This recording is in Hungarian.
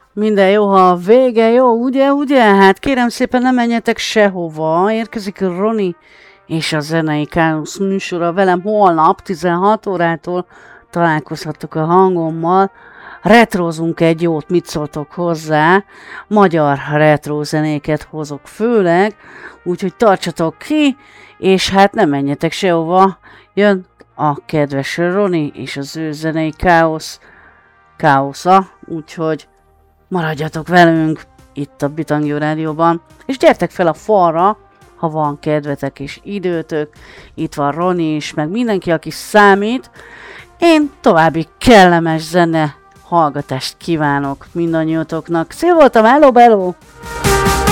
Minden jó, ha a vége jó, ugye? Hát kérem szépen, ne menjetek sehova. Érkezik Roni és a Zenei Káosz műsora velem holnap 16 órától találkozhatok a hangommal. Retrozunk egy jót, mit szóltok hozzá? Magyar retro zenéket hozok főleg, úgyhogy tartsatok ki, és hát ne menjetek sehova. Jön a kedves Roni és az ő Zenei Káosza, úgyhogy maradjatok velünk itt a Bitangjó Rádióban, és gyertek fel a falra, ha van kedvetek és időtök. Itt van Roni is, meg mindenki, aki számít. Én további kellemes zene hallgatást kívánok mindannyiótoknak. Szia voltam, hello, hello!